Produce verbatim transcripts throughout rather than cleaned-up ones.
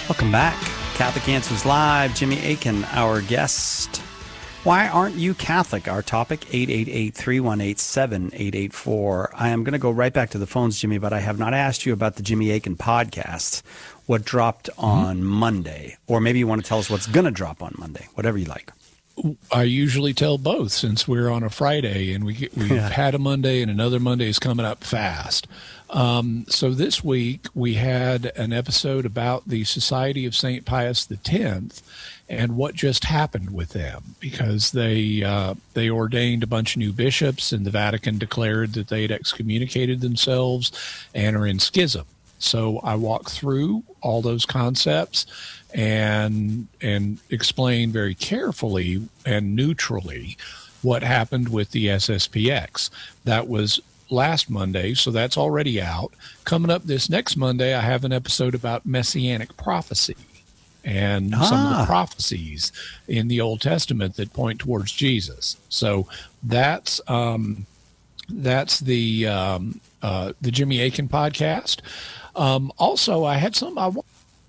Welcome back. Catholic Answers Live. Jimmy Akin, our guest. Why aren't you Catholic? Our topic, eight eight eight, three one eight, seven eight eight four. I am going to go right back to the phones, Jimmy, but I have not asked you about the Jimmy Akin podcast, what dropped on mm-hmm. Monday. Or maybe you want to tell us what's going to drop on Monday, whatever you like. I usually tell both since we're on a Friday and we, we've yeah. had a Monday and another Monday is coming up fast. Um, so this week we had an episode about the Society of Saint Pius the tenth and what just happened with them, because they uh, they ordained a bunch of new bishops and the Vatican declared that they had excommunicated themselves and are in schism. So I walked through all those concepts and and explain very carefully and neutrally what happened with the S S P X. That was last Monday, so that's already out. Coming up this next Monday, I have an episode about messianic prophecy and ah. some of the prophecies in the Old Testament that point towards Jesus. So that's um, that's the um, uh, the Jimmy Akin podcast. Um, also, I had some I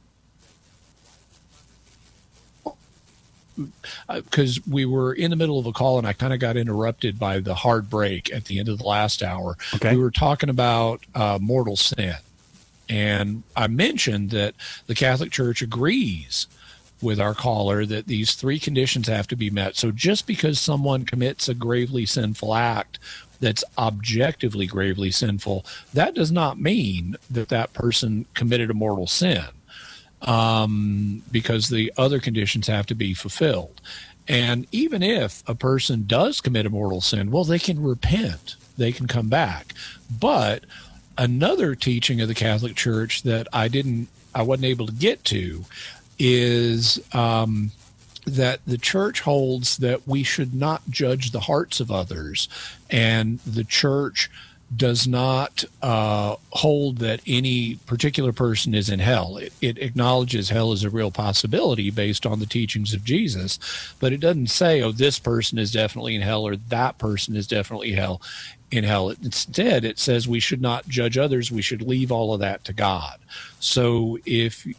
because we were in the middle of a call and I kind of got interrupted by the hard break at the end of the last hour. Okay. We were talking about uh, mortal sin. And I mentioned that the Catholic Church agrees with our caller that these three conditions have to be met. So just because someone commits a gravely sinful act that's objectively gravely sinful, that does not mean that that person committed a mortal sin. Um, because the other conditions have to be fulfilled. And even if a person does commit a mortal sin, well, they can repent, they can come back. But another teaching of the Catholic Church that I didn't, I wasn't able to get to is um, that the church holds that we should not judge the hearts of others, and the church does not uh, hold that any particular person is in hell. It, it acknowledges hell as a real possibility based on the teachings of Jesus, but it doesn't say, oh, this person is definitely in hell or that person is definitely hell in hell. Instead, it says we should not judge others. We should leave all of that to God. So if